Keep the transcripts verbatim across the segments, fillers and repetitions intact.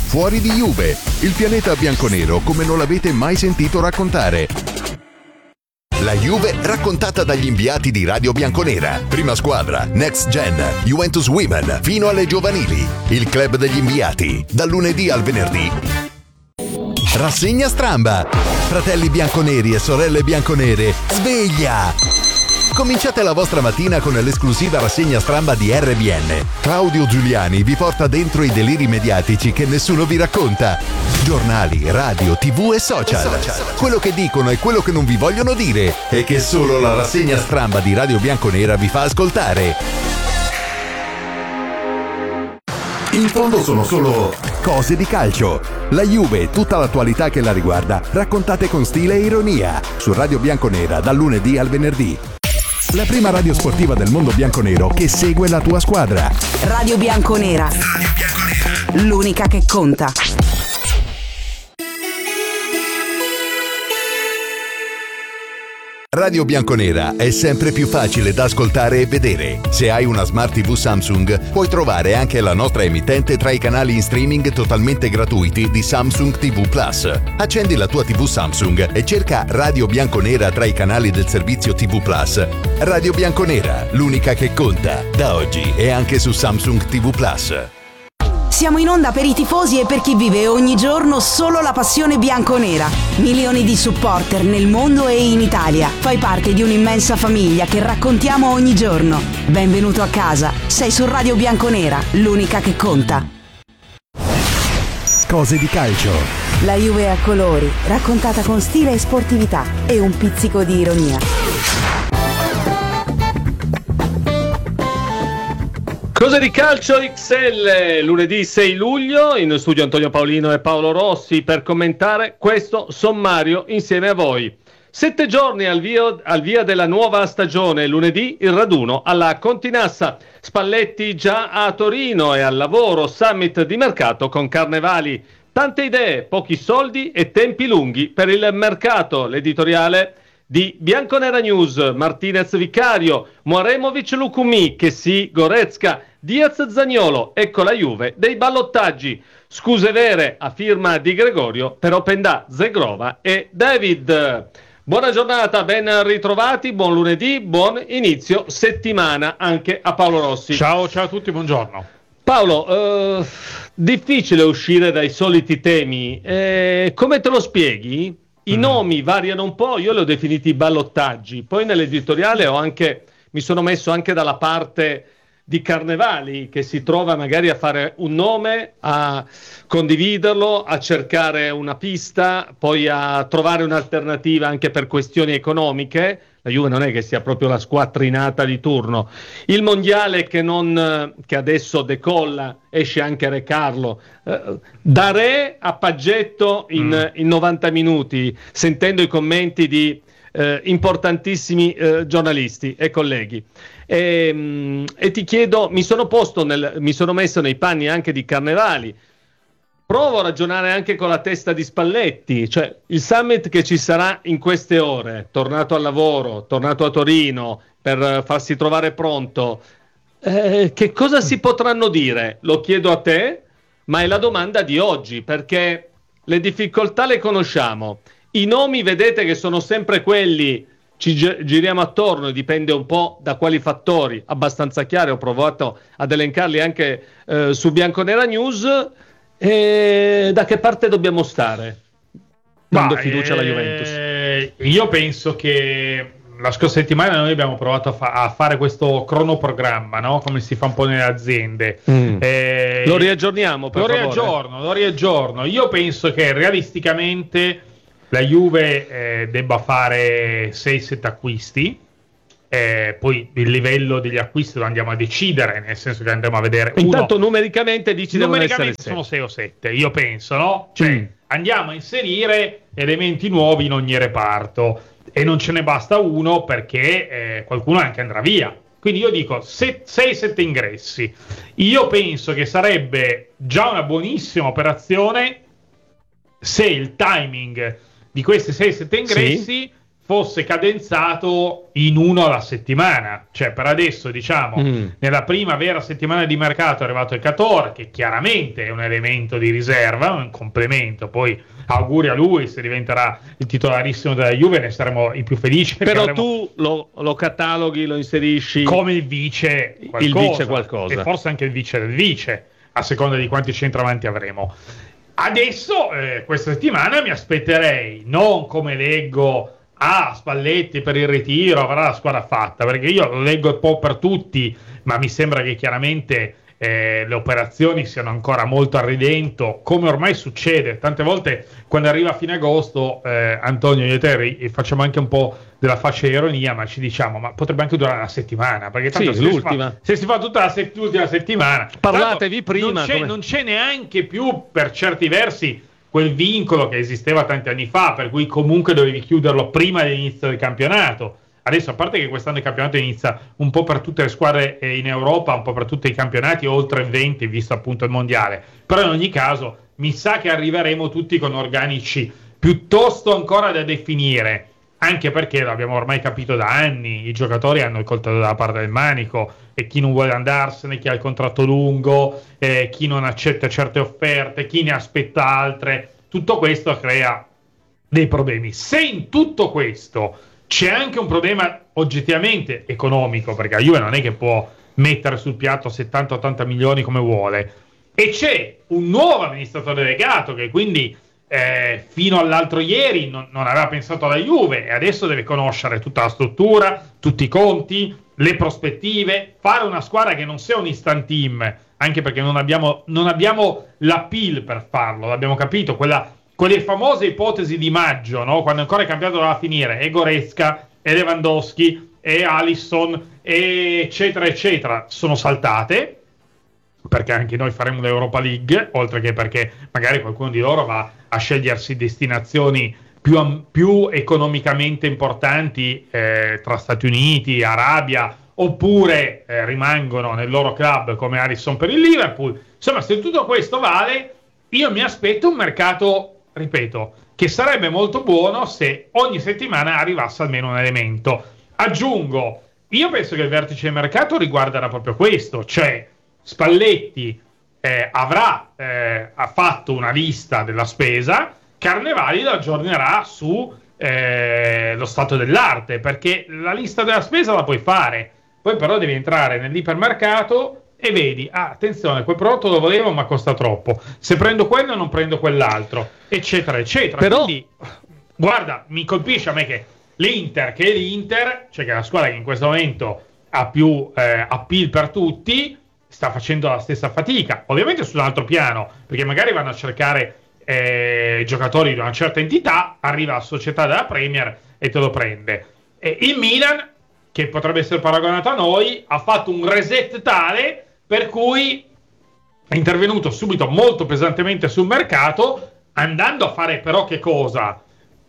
Fuori di Juve, il pianeta bianconero come non l'avete mai sentito raccontare. La Juve raccontata dagli inviati di Radio Bianconera. Prima squadra, Next Gen, Juventus Women, fino alle giovanili. Il club degli inviati, dal lunedì al venerdì. Rassegna Stramba. Fratelli bianconeri e sorelle bianconere, sveglia! Cominciate la vostra mattina con l'esclusiva rassegna Stramba di R B N. Claudio Giuliani vi porta dentro i deliri mediatici che nessuno vi racconta. Giornali, radio, tv e social. Quello che dicono e quello che non vi vogliono dire e che solo la rassegna Stramba di Radio Bianconera vi fa ascoltare. In fondo sono solo cose di calcio. La Juve e tutta l'attualità che la riguarda, raccontate con stile e ironia. Su Radio Bianconera dal lunedì al venerdì. La prima radio sportiva del mondo bianconero che segue la tua squadra. Radio Bianconera. Radio Bianconera. L'unica che conta. Radio Bianconera è sempre più facile da ascoltare e vedere. Se hai una Smart tivù Samsung, puoi trovare anche la nostra emittente tra i canali in streaming totalmente gratuiti di Samsung tivù Plus. Accendi la tua tivù Samsung e cerca Radio Bianconera tra i canali del servizio tivù Plus. Radio Bianconera, l'unica che conta, da oggi e anche su Samsung tivù Plus. Siamo in onda per i tifosi e per chi vive ogni giorno solo la passione bianconera. Milioni di supporter nel mondo e in Italia. Fai parte di un'immensa famiglia che raccontiamo ogni giorno. Benvenuto a casa. Sei su Radio Bianconera, l'unica che conta. Cose di calcio. La Juve a colori, raccontata con stile e sportività e un pizzico di ironia. Cose di calcio X L, lunedì sei luglio, in studio Antonio Paolino e Paolo Rossi per commentare questo sommario insieme a voi. Sette giorni al via, al via della nuova stagione, lunedì il raduno alla Continassa, Spalletti già a Torino e al lavoro, summit di mercato con Carnevali. Tante idee, pochi soldi e tempi lunghi per il mercato, l'editoriale di Bianconera News, Martinez Vicario, Muaremovic Lukumi, Chessy Goretzka, Diaz Zaniolo, ecco la Juve dei ballottaggi. Scuse vere a firma di Gregorio per Openda, Zegrova e David. Buona giornata, ben ritrovati, buon lunedì, buon inizio settimana anche a Paolo Rossi. Ciao, ciao a tutti, buongiorno. Paolo, eh, difficile uscire dai soliti temi, eh, come te lo spieghi? I mm. nomi variano un po', io li ho definiti ballottaggi, poi nell'editoriale ho anche, mi sono messo anche dalla parte di Carnevali, che si trova magari a fare un nome, a condividerlo, a cercare una pista, poi a trovare un'alternativa anche per questioni economiche. La Juve non è che sia proprio la squattrinata di turno. Il mondiale che, non, che adesso decolla, esce anche Re Carlo, eh, da Re a Paggetto in, mm. in novanta minuti, sentendo i commenti di eh, importantissimi eh, giornalisti e colleghi. E, e ti chiedo, mi sono posto nel, mi sono messo nei panni anche di Carnevali. Provo a ragionare anche con la testa di Spalletti, cioè il summit che ci sarà in queste ore, tornato al lavoro, tornato a Torino per farsi trovare pronto, eh, che cosa si potranno dire? Lo chiedo a te, ma è la domanda di oggi, perché le difficoltà le conosciamo, i nomi vedete che sono sempre quelli, ci gi- giriamo attorno, dipende un po' da quali fattori, abbastanza chiari, ho provato ad elencarli anche eh, su Bianconera News. E da che parte dobbiamo stare dando Ma, fiducia alla Juventus? Eh, io penso che la scorsa settimana noi abbiamo provato a, fa- a fare questo cronoprogramma, no? Come si fa un po' nelle aziende. Mm. Eh, lo riaggiorniamo per lo favore. riaggiorno, lo riaggiorno. Io penso che realisticamente la Juve eh, debba fare sei sette acquisti. Eh, poi il livello degli acquisti lo andiamo a decidere, nel senso che andremo a vedere. Intanto uno, numericamente dici numericamente sono sei o sette, io penso, no? Cioè mm. andiamo a inserire elementi nuovi in ogni reparto e non ce ne basta uno perché eh, qualcuno anche andrà via. Quindi io dico sei sette ingressi. Io penso che sarebbe già una buonissima operazione se il timing di questi sei sette ingressi sì. fosse cadenzato in uno alla settimana. Cioè per adesso, diciamo, mm. nella prima vera settimana di mercato è arrivato il Cator, che chiaramente è un elemento di riserva, un complemento. Poi auguri a lui, se diventerà il titolarissimo della Juve ne saremo i più felici. Però avremo... tu lo, lo cataloghi, lo inserisci come il vice qualcosa, il vice qualcosa, e forse anche il vice del vice, a seconda di quanti centravanti avremo. Adesso, eh, questa settimana mi aspetterei, non come leggo ah, Spalletti per il ritiro avrà la squadra fatta, perché io lo leggo un po' per tutti, ma mi sembra che chiaramente eh, le operazioni siano ancora molto a ridento, come ormai succede tante volte quando arriva a fine agosto. eh, Antonio, io e te facciamo anche un po' della faccia ironia, ma ci diciamo ma potrebbe anche durare una settimana, perché tanto sì, se, l'ultima. Si fa, se si fa tutta la set- l'ultima settimana parlatevi prima non c'è, come... non c'è neanche più per certi versi quel vincolo che esisteva tanti anni fa, per cui comunque dovevi chiuderlo prima dell'inizio del campionato. Adesso, a parte che quest'anno il campionato inizia un po' per tutte le squadre in Europa, un po' per tutti i campionati, oltre venti, visto appunto il mondiale, però in ogni caso mi sa che arriveremo tutti con organici piuttosto ancora da definire, anche perché l'abbiamo ormai capito da anni, i giocatori hanno il coltello dalla parte del manico, e chi non vuole andarsene, chi ha il contratto lungo, eh, chi non accetta certe offerte, chi ne aspetta altre. Tutto questo crea dei problemi. Se in tutto questo c'è anche un problema oggettivamente economico, perché la Juve non è che può mettere sul piatto settanta ottanta milioni come vuole, e c'è un nuovo amministratore delegato che quindi eh, fino all'altro ieri non, non aveva pensato alla Juve, e adesso deve conoscere tutta la struttura, tutti i conti, le prospettive, fare una squadra che non sia un instant team, anche perché non abbiamo, non abbiamo l'appeal per farlo, l'abbiamo capito, quella, quelle famose ipotesi di maggio, no? Quando ancora il campionato doveva finire, e Goretzka, e Lewandowski, e Alisson, e eccetera eccetera, sono saltate, perché anche noi faremo l'Europa League, oltre che perché magari qualcuno di loro va a scegliersi destinazioni più, più economicamente importanti eh, tra Stati Uniti, Arabia, oppure eh, rimangono nel loro club come Alisson per il Liverpool. Insomma, se tutto questo vale, io mi aspetto un mercato, ripeto, che sarebbe molto buono se ogni settimana arrivasse almeno un elemento. Aggiungo, io penso che il vertice del mercato riguarderà proprio questo, cioè Spalletti eh, avrà eh, ha fatto una lista della spesa, Carnevali lo aggiornerà su eh, lo stato dell'arte, perché la lista della spesa la puoi fare, poi però devi entrare nell'ipermercato e vedi, ah, attenzione, quel prodotto lo volevo ma costa troppo, se prendo quello non prendo quell'altro, eccetera eccetera. Però... quindi guarda, mi colpisce a me che l'Inter, che è l'Inter, cioè che è la squadra che in questo momento ha più eh, appeal per tutti, sta facendo la stessa fatica, ovviamente su un altro piano, perché magari vanno a cercare eh, giocatori di una certa entità, arriva la società della Premier e te lo prende. E il Milan, che potrebbe essere paragonato a noi, ha fatto un reset tale per cui è intervenuto subito molto pesantemente sul mercato, andando a fare però che cosa?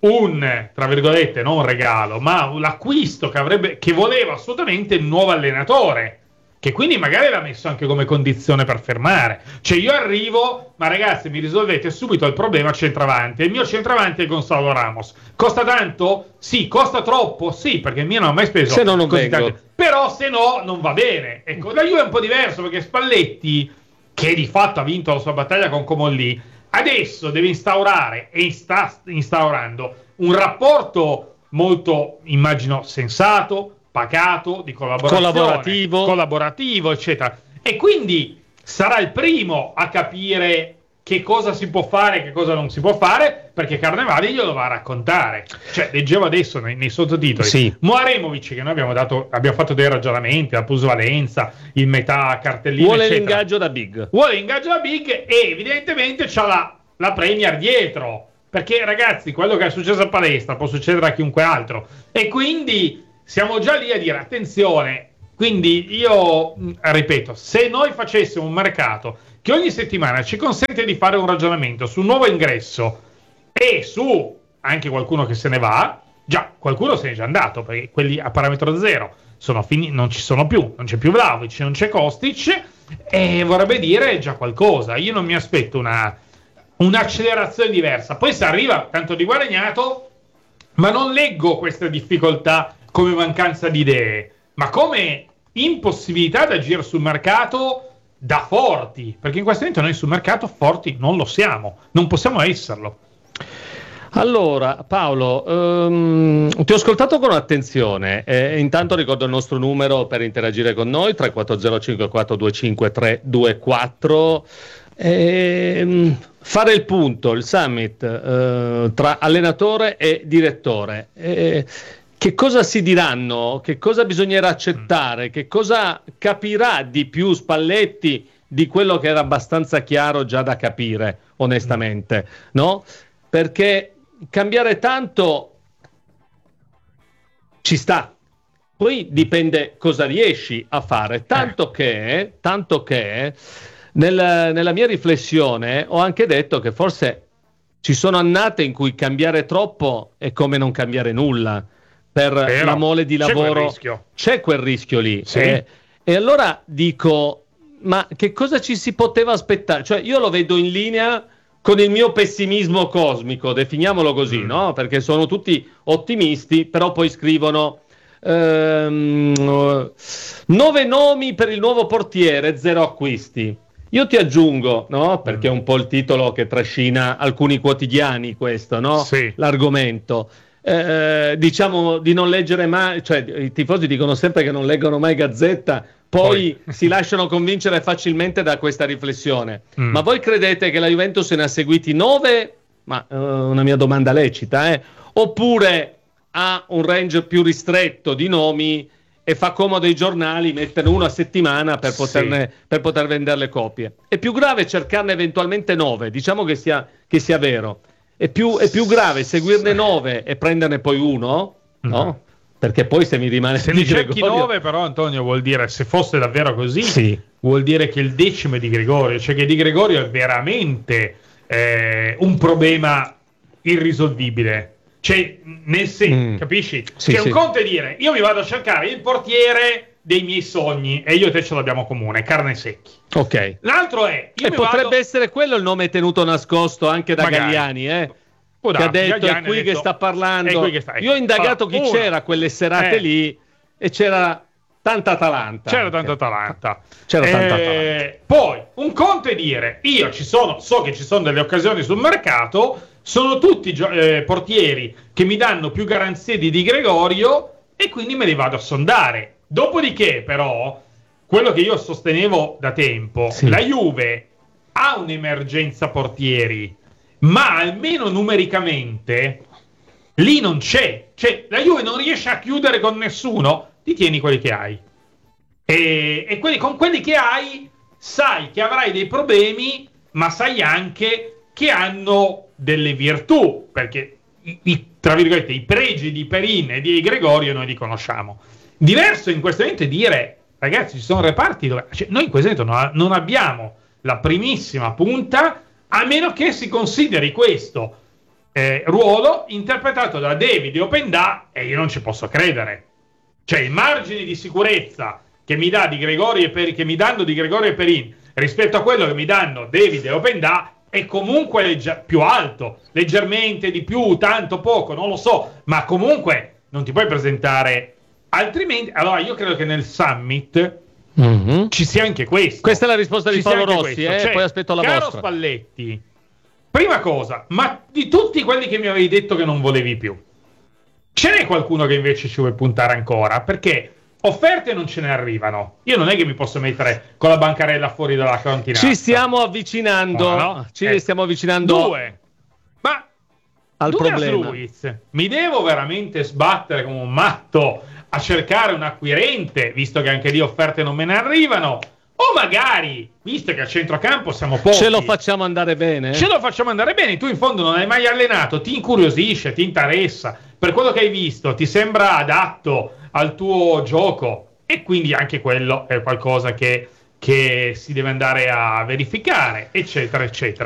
Un, tra virgolette, non un regalo, ma l'acquisto che avrebbe, che voleva assolutamente il nuovo allenatore, che quindi magari l'ha messo anche come condizione per fermare. Cioè io arrivo, ma ragazzi mi risolvete subito il problema centravanti, il mio centravanti è Gonzalo Ramos, costa tanto? Sì. Costa troppo? Sì, perché il mio non ha mai speso, se no non così vengo. tanto. Però se no non va bene. Ecco, la Juve è un po' diverso, perché Spalletti, che di fatto ha vinto la sua battaglia con Comolli, adesso deve instaurare, e sta instaurando, un rapporto molto, immagino, sensato, pacato, di collaborazione, collaborativo. collaborativo, eccetera. E quindi sarà il primo a capire che cosa si può fare e che cosa non si può fare, perché Carnevali glielo va a raccontare. Cioè, leggevo adesso nei, nei sottotitoli, sì. Moaremovic, che noi abbiamo dato, abbiamo fatto dei ragionamenti, la plusvalenza, il metà cartellino, vuole eccetera. l'ingaggio da big. Vuole l'ingaggio da big e evidentemente c'ha la, la Premier dietro, perché ragazzi, quello che è successo a Palestra può succedere a chiunque altro, e quindi siamo già lì a dire attenzione. Quindi io ripeto, se noi facessimo un mercato che ogni settimana ci consente di fare un ragionamento su un nuovo ingresso e su anche qualcuno che se ne va, già qualcuno se ne è già andato, perché quelli a parametro zero sono fini, non ci sono più, non c'è più Vlahovic, non c'è Kostic, e vorrebbe dire già qualcosa. Io non mi aspetto una un'accelerazione diversa. Poi se arriva tanto di Guadagnato, ma non leggo questa difficoltà come mancanza di idee, ma come impossibilità di agire sul mercato da forti, perché in questo momento noi sul mercato forti non lo siamo, non possiamo esserlo. Allora Paolo, um, ti ho ascoltato con attenzione, eh, intanto ricordo il nostro numero per interagire con noi, tre quattro zero cinque quattro due cinque tre due quattro. Eh, fare il punto, il summit eh, tra allenatore e direttore, eh, che cosa si diranno, che cosa bisognerà accettare, che cosa capirà di più Spalletti di quello che era abbastanza chiaro già da capire, onestamente, no? Perché cambiare tanto ci sta, poi dipende cosa riesci a fare, tanto che, tanto che nel, nella mia riflessione ho anche detto che forse ci sono annate in cui cambiare troppo è come non cambiare nulla, per Però, la mole di lavoro c'è quel rischio, c'è quel rischio lì, sì. eh, e allora dico, ma che cosa ci si poteva aspettare? Cioè io lo vedo in linea con il mio pessimismo cosmico, definiamolo così, mm. no? Perché sono tutti ottimisti, però poi scrivono ehm, nove nomi per il nuovo portiere, zero acquisti. Io ti aggiungo, no? Perché è un po' il titolo che trascina alcuni quotidiani questo, no? Sì. L'argomento. Eh, diciamo di non leggere mai, cioè i tifosi dicono sempre che non leggono mai Gazzetta, poi, poi. si lasciano convincere facilmente da questa riflessione. Mm. Ma voi credete che la Juventus se ne ha seguiti nove? Ma uh, una mia domanda lecita, eh? Oppure ha un range più ristretto di nomi e fa comodo ai giornali mettere uno a settimana per, poterne, sì. per poter vendere le copie? È più grave cercarne eventualmente nove, diciamo che sia, che sia vero. È più, è più grave seguirne nove e prenderne poi uno, no? Mm. Perché poi se mi rimane se ne cerchi nove, però Antonio, vuol dire, se fosse davvero così, sì. vuol dire che il decimo è Di Gregorio, cioè che Di Gregorio è veramente eh, un problema irrisolvibile, cioè nel senso, mm. capisci? Sì, cioè sì. un conto è dire, io mi vado a cercare il portiere dei miei sogni e io e te ce l'abbiamo comune, carne secchi. Ok. L'altro è io e mi potrebbe vado... essere quello il nome tenuto nascosto anche da Magari. Gagliani, eh? Può che ha darsi, detto Gagliani è qui ha detto, che sta parlando. Che sta, io ho indagato allora, chi uno. c'era quelle serate eh. lì e c'era tanta Atalanta. C'era tanta Atalanta. C'era eh, tanta Atalanta. Poi un conto è dire io ci sono, so che ci sono delle occasioni sul mercato, sono tutti gio- eh, portieri che mi danno più garanzie di Di Gregorio e quindi me li vado a sondare. Dopodiché però quello che io sostenevo da tempo, sì. la Juve ha un'emergenza portieri, ma almeno numericamente lì non c'è, cioè la Juve non riesce a chiudere con nessuno, ti tieni quelli che hai e, e quelli, con quelli che hai sai che avrai dei problemi, ma sai anche che hanno delle virtù, perché i, i, tra virgolette i pregi di Perin e di Gregorio noi li conosciamo. Diverso in questo momento è dire ragazzi ci sono reparti dove cioè, noi in questo momento non, non abbiamo la primissima punta, a meno che si consideri questo eh, ruolo interpretato da David e Openda, e io non ci posso credere. Cioè il margine di sicurezza che mi dà di Gregorio e per, che mi danno di Gregorio e Perin rispetto a quello che mi danno David e Openda è comunque legger- più alto, leggermente di più, tanto poco, non lo so, ma comunque non ti puoi presentare altrimenti. Allora io credo che nel summit mm-hmm. ci sia anche questo. Questa è la risposta di ci Paolo Rossi, eh? Cioè, poi aspetto la caro vostra. Spalletti, prima cosa, ma di tutti quelli che mi avevi detto che non volevi più, ce n'è qualcuno che invece ci vuoi puntare ancora? Perché offerte non ce ne arrivano. Io non è che mi posso mettere con la bancarella fuori dalla cantinata. Ci stiamo avvicinando, oh, no? ci eh. stiamo avvicinando Due, ma al Douglas problema. Luiz, mi devo veramente sbattere come un matto a cercare un acquirente, visto che anche lì offerte non me ne arrivano, o magari, visto che a centrocampo siamo pochi, ce lo facciamo andare bene? Ce lo facciamo andare bene, tu in fondo non hai mai allenato, ti incuriosisce, ti interessa, per quello che hai visto ti sembra adatto al tuo gioco e quindi anche quello è qualcosa che, che si deve andare a verificare, eccetera, eccetera.